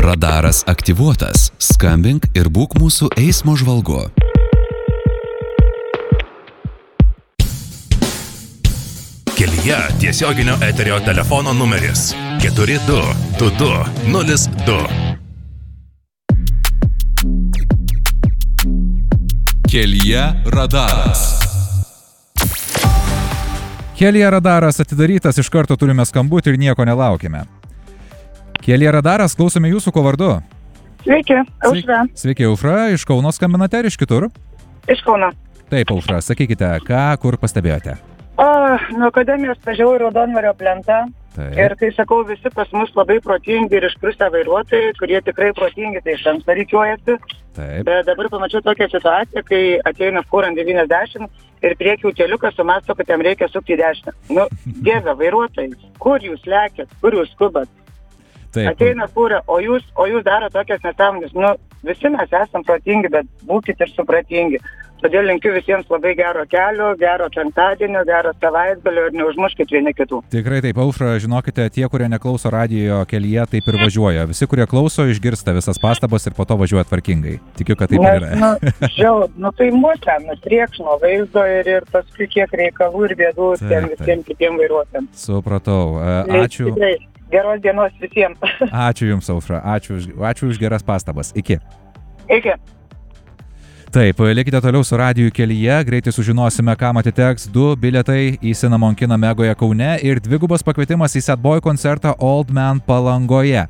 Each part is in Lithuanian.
Radaras aktyvuotas. Skambink ir būk mūsų eismo žvalgu. Kelyje tiesioginio eterio telefono numeris 422202. Kelyje radaras. Kelyje radaras atidarytas, iš karto turime skambutį ir nieko nelaukime. Kelyje radaras, klausome jūsų, ko vardu? Sveiki, Aušra. Sveiki, Aušra, iš Kauno skambinate ar iš kitur? Iš Kauno. Taip, Aušra, sakykite, ką, kur pastebėjote? Nuo akademijos važiavau į Raudondvario plentą. Taip. Ir kai sakau, visi pas mus labai protingi ir išprusę vairuotojai, kurie tikrai protingi, tai iš anksto rikiuojasi. Taip. Bet dabar pamačiau tokią situaciją, kai ateina fūra ant 90 ir priekių keliukas sumasto, kad jam reikia sukti į dešinę. Dieve, vairuotojai, kur jūs lekėt, kur jūs skubat? Taip. Ateina fūra, o jūs daro tokias nesąmonės. Visi mes esam protingi, bet būkite ir supratingi. Todėl linkiu visiems labai gero kelio, gero penktadienio, gero savaitgalio ir neužmuškit vieni kitų. Tikrai taip, Aušra, žinokite, tie, kurie neklauso radijo kelyje, taip ir važiuoja. Visi, kurie klauso, išgirsta visas pastabas ir po to važiuoja tvarkingai. Tikiu, kad taip ir yra. Tai mūsų, triekš nuo vaizdo ir paskui kiek reikalų ir bėdų visiems kitiem vairuotėms. Supratau. Ačiū. Tikrai, geros dienos visiems. Ačiū Jums, Aušra. Ačiū už geras pastabas. Iki. Iki. Taip, likite toliau su radiju kelyje, greitai sužinosime, kam atiteks 2 bilietai į Cinnamon Kiną Megoje Kaune ir 2 pakvietimas į Sad Boy koncertą Old Man Palangoje.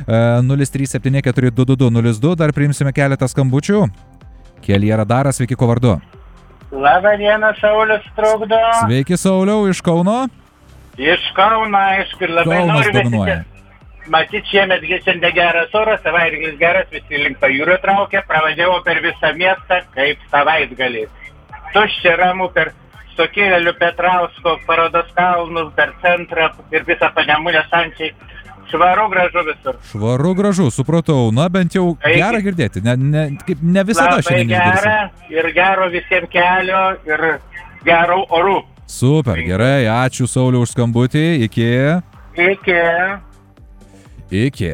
037422202, dar priimsime keletą skambučių. Kelyje radaras, sveiki, ko vardu? Labą dieną, Saulius trukdo. Sveiki, Sauliau, iš Kauno? Iš Kauno, aišku, ir labai Kaunas noriu dominuoja. Matyt, šiemet šiandien geras oras, savaitgalis geras, visi link pajūrio traukia, pravažiavau per visą miestą kaip savaitgalį. Tuščia ramu per Sukėlėlių Petrausko parodos kalnus, per centrą ir visą Panemunę Sančiai. Švaru gražu visur. Švaru gražu, supratau. Na, bent jau gera girdėti. Ne visada šiandien išgirsim. Labai gera ir gero visiems kelio ir gero orų. Super, gerai. Ačiū, Sauliau, už skambutį. Iki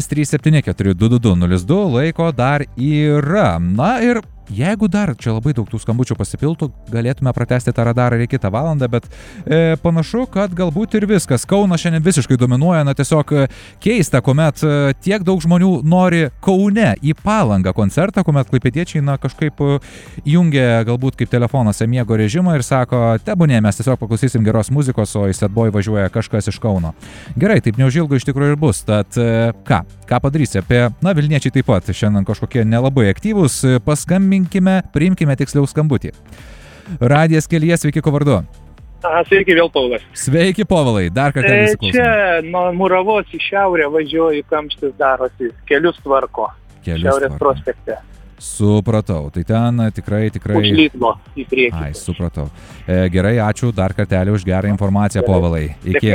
037422202 laiko dar yra. Na ir jeigu dar čia labai daug tų skambučių pasipiltų, galėtume pratęsti tą radarą ir kitą valandą, bet panašu, kad galbūt ir viskas. Kaunas šiandien visiškai dominuoja, tiesiog keista, kuomet tiek daug žmonių nori Kaune į Palangą koncertą, kuomet klaipėdiečiai kažkaip jungia galbūt kaip telefonuose miego režimą ir sako, tebūnė, mes tiesiog paklausysim geros muzikos, o į Sad Boy važiuoja kažkas iš Kauno. Gerai, taip neužilgo iš tikrųjų ir bus, tad ką padarysi? Vilniečiai taip pat šiandien kažkokie nelabai aktyvūs, priimkime tiksliau skambutį. Radijas kelyje, sveiki, ko vardu? Sveiki, vėl Paulas. Sveiki, Povilai, dar kartą įsiklausome. Čia nuo Muravos į šiaurę važiuoju, kamštis darosi, kelius tvarko. Šiaurės prospekte. Supratau, tai ten tikrai... Užlytmo į priekį. Ai, supratau. Gerai, ačiū dar kartelį už gerą informaciją, Povilai. Iki.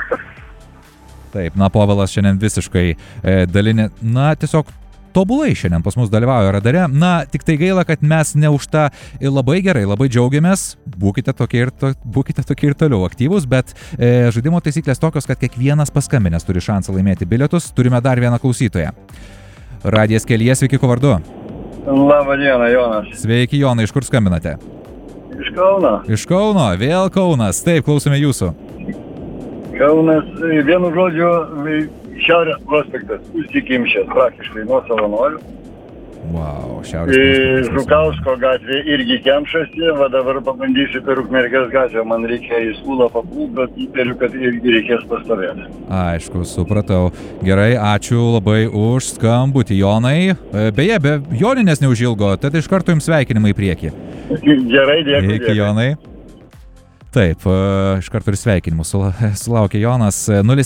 Taip, Povilas šiandien visiškai dalinė, tiesiog tobulai šiandien pas mus dalyvauja radare. Tik tai gaila, kad mes ne už tą labai gerai, labai džiaugiamės. Būkite tokie ir toliau aktyvūs, bet žaidimo taisyklės tokios, kad kiekvienas paskambinęs turi šansą laimėti bilietus. Turime dar vieną klausytoją. Radijas kelyje, sveiki, ko vardu? Labą dieną, Jonas. Sveiki, Jonai, iš kur skambinate? Iš Kauno. Iš Kauno, vėl Kaunas. Taip, klausome jūsų. Kaunas, vienu žodžiu, Šiaurės prospektas, užsikimšęs praktiškai nuo Savanorių. Wow, Šiaurės prospektas. Žukausko gatvė irgi kemšasi, va dabar pabandysiu per Ukmergės gatvę, man reikia į Sūlą papult, bet įtariu, kad irgi reikės pastovėti. Aišku, supratau. Gerai, ačiū labai už skambutį, Jonai. Beje, be Joninės neužilgo, tad iš karto jums sveikinimai į priekį. Gerai, dėkui. Iki, Jonai. Taip, iš karto ir sveikinimų sulaukė Jonas.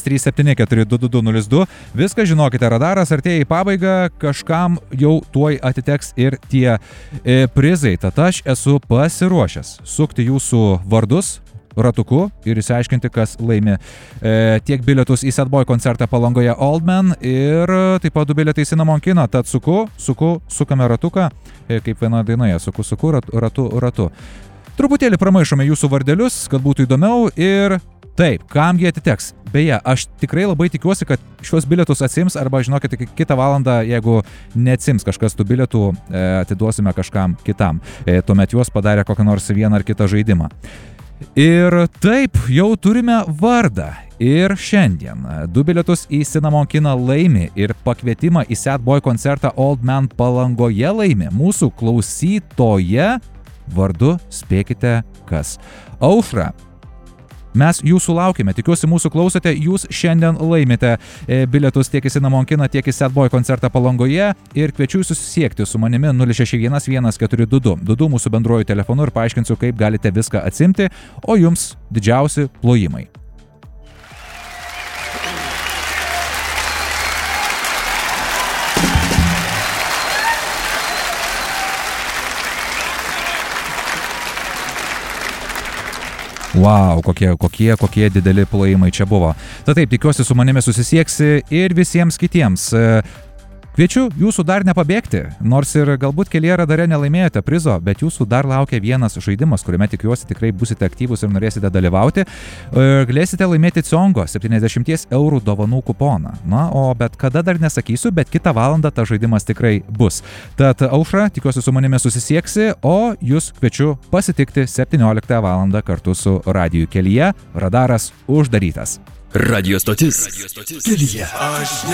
037422202. Viską žinokite, radaras artėja į pabaigą, kažkam jau tuoj atiteks ir tie prizai. Tad aš esu pasiruošęs sukti jūsų vardus ratuku ir išsiaiškinti, kas laimi tiek bilietus į Sad Boy koncertą Palangoje Old Man ir taip pat 2 bilietai į Cinnamon Kiną. Tad sukame ratuką, kaip vienoje dainoje, ratu. Truputėlį pramaišome jūsų vardelius, kad būtų įdomiau ir Taip, kamgi atiteks. Beje, aš tikrai labai tikiuosi, kad šios bilietus atsims arba, žinokit, kitą valandą, jeigu neatsims kažkas tų bilietų, atiduosime kažkam kitam. Tuomet juos padarė kokią nors vieną ar kitą žaidimą. Ir taip, jau turime vardą. Ir šiandien 2 bilietus į Cinnamon kiną laimi ir pakvietimą į Sad Boy koncertą Old Man Palangoje laimi mūsų klausytoja vardu, spėkite kas. Aušra, mes jūsų laukime, tikiuosi mūsų klausote, jūs šiandien laimite bilietus tiek į Cinnamon kiną, tiek į Sad Boy koncertą Palangoje ir kviečiu susisiekti su manimi 061 1422 22 mūsų bendruoju telefonu ir paaiškinsiu, kaip galite viską atsimti, o jums didžiausi plojimai. Wow, kokie dideli plojimai čia buvo. Tad taip, tikiuosi su manimi susisieksi ir visiems kitiems. Kviečiu jūsų dar nepabėgti, nors ir galbūt kelyje radare nelaimėjote prizo, bet jūsų dar laukia vienas žaidimas, kuriame tikiuosi tikrai busite aktyvūs ir norėsite dalyvauti. Galėsite laimėti Ciongo 70 eurų dovanų kuponą. Na, o bet kada dar nesakysiu, bet kitą valandą tas žaidimas tikrai bus. Tad Aušra, tikiuosi su manimi susisieksi, o jūs kviečiu pasitikti 17 valandą kartu su Radiju kelyje. Radaras uždarytas. Radio stotis kelyje.